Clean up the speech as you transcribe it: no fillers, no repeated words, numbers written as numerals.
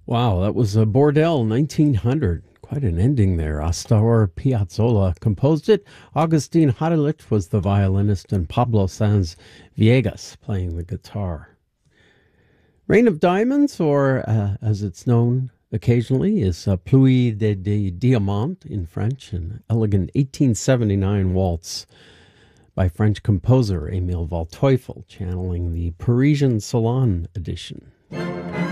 Wow, that was a Bordel 1900. Quite an ending there. Astor Piazzolla composed it. Augustin Hadelich was the violinist, and Pablo Sanz Viegas playing the guitar. Rain of Diamonds, or as it's known occasionally, is Pluie de Diamants in French, an elegant 1879 waltz by French composer Émile Waldteufel, channeling the Parisian Salon edition.